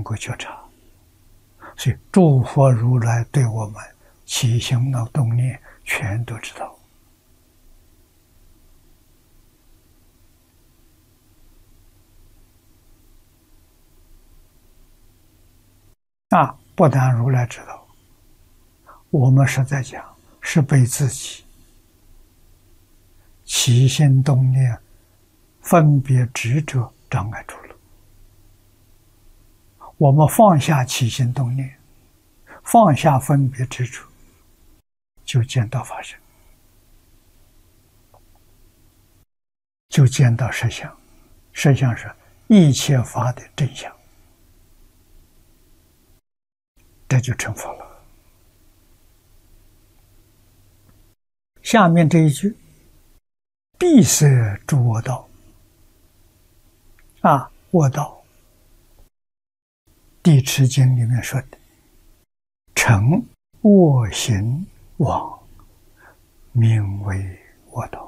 够觉察。所以诸佛如来对我们起心动念全都知道。不但如来知道，我们是在讲，是被自己起心动念分别执着障碍住了。我们放下起心动念，放下分别执着，就见到法身，就见到实相。实相是一切法的真相，这就成佛了。下面这一句，闭塞诸恶道。恶道，地持经里面说的，成恶行往，名为恶道。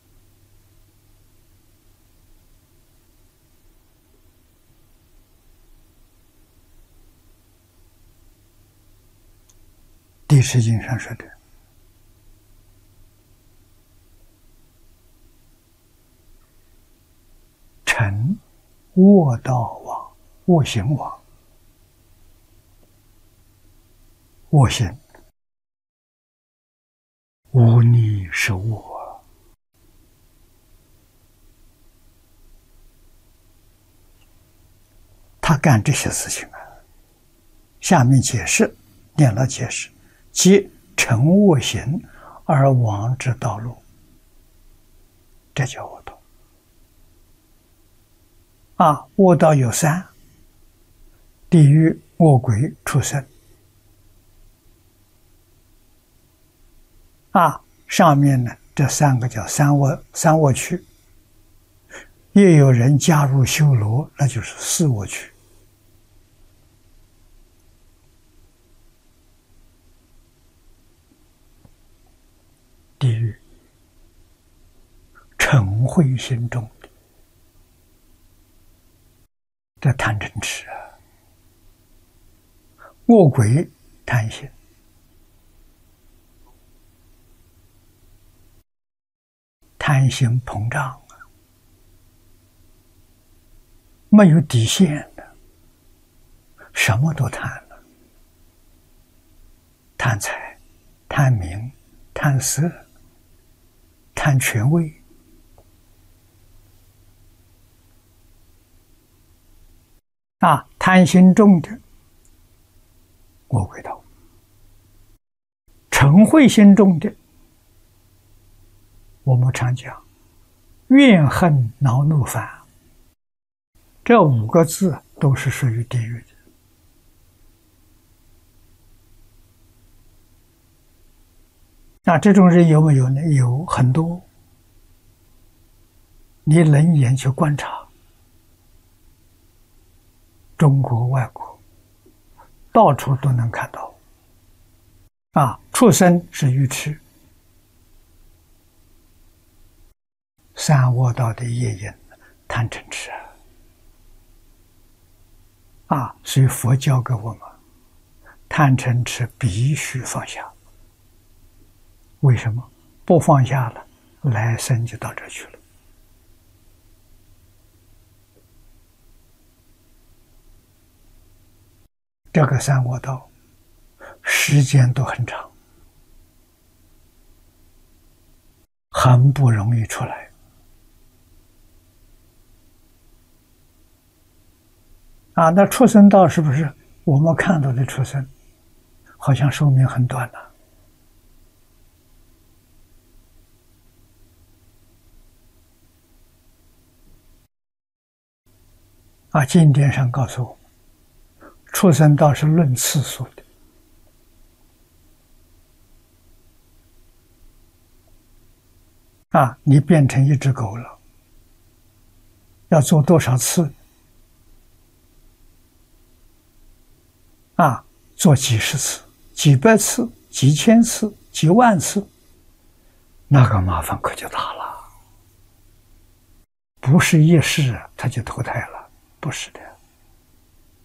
地持经上说的，成恶道往，恶行往。恶行无逆是恶，他干这些事情下面解释，念了解释，即成恶行而往之道路，这叫恶道。恶道有三：地狱、恶鬼、畜生。上面呢，这三个叫三恶趣，也有人加入修罗，那就是四恶趣。地狱嗔恚心中的这贪嗔痴恶鬼贪心，贪心膨胀没有底线的，什么都贪了，贪财、贪名、贪色、贪权位。贪心重的恶鬼道，嗔恚心重的，我们常讲怨恨恼怒烦，这五个字都是属于地狱的。这种人有没有呢？有很多，你冷眼去观察，中国、外国，到处都能看到。畜生是愚痴，三恶道的业因，贪嗔痴所以佛教给我们，贪嗔痴必须放下。为什么？不放下了，来生就到这去了。这个三恶道时间都很长，很不容易出来。那畜生道是不是我们看到的畜生好像寿命很短经典上告诉我们，畜生道是论次数的。你变成一只狗了，要做多少次？做几十次、几百次、几千次、几万次，那个麻烦可就大了。不是一世他就投胎了，不是的。